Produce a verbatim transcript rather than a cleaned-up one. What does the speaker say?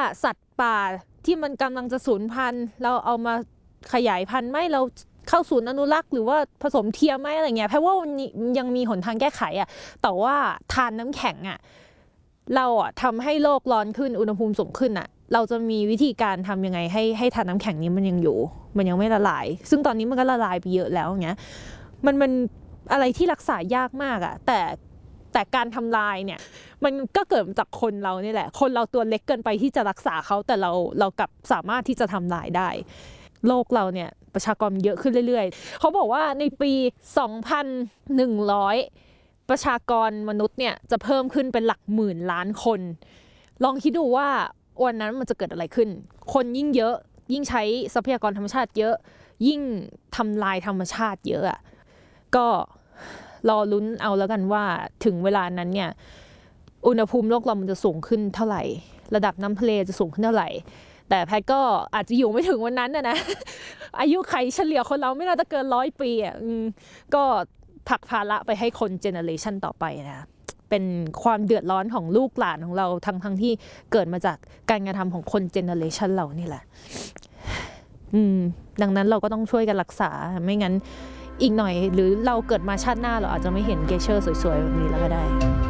สัตว์ป่าที่มันกำลังจะสูญพันธุ์เราเอามาขยายพันธุ์ไหมเราเข้าศูนย์อนุรักษ์หรือว่าผสมเทียมไหมอะไรเงี้ยเพราะว่ามันยังมีหนทางแก้ไขอ่ะแต่ว่าทานน้ำแข็งอ่ะเราอ่ะทำให้โลกร้อนขึ้นอุณหภูมิสูงขึ้นอ่ะเราจะมีวิธีการทำยังไงให้ให้ทานน้ำแข็งนี้มันยังอยู่มันยังไม่ละลายซึ่งตอนนี้มันก็ละลายไปเยอะแล้วเงี้ยมันมันอะไรที่รักษายากมากอ่ะแต่แต่การทำลายเนี่ยมันก็เกิดจากคนเรานี่แหละคนเราตัวเล็กเกินไปที่จะรักษาเขาแต่เราเรากลับสามารถที่จะทำลายได้โลกเราเนี่ยประชากรเยอะขึ้นเรื่อยๆเขาบอกว่าในปีสองพันหนึ่งร้อยประชากรมนุษย์เนี่ยจะเพิ่มขึ้นเป็นหลักหมื่นล้านคนลองคิดดูว่าวันนั้นมันจะเกิดอะไรขึ้นคนยิ่งเยอะยิ่งใช้ทรัพยากรธรรมชาติเยอะยิ่งทำลายธรรมชาติเยอะอ่ะก็รอลุ้นเอาแล้วกันว่าถึงเวลานั้นเนี่ยอุณหภูมิโลกเรามันจะสูงขึ้นเท่าไหร่ระดับน้ำทะเลจะสูงขึ้นเท่าไหร่แต่แพทก็อาจจะอยู่ไม่ถึงวันนั้นนะนะ อายุไขเฉลี่ยคนเราไม่น่าจะเกินร้อยปีอ่ะก็ผลักภาระไปให้คนเจเนอเรชันต่อไปนะเป็นความเดือดร้อนของลูกหลานของเราทั้งทั้งที่เกิดมาจากการกระทำของคนเจเนอเรชันเรานี่แหละอืมดังนั้นเราก็ต้องช่วยกันรักษาไม่งั้นอีกหน่อยหรือเราเกิดมาชาติหน้าเราอาจจะไม่เห็นเกเชอร์สวยๆแบบนี้แล้วก็ได้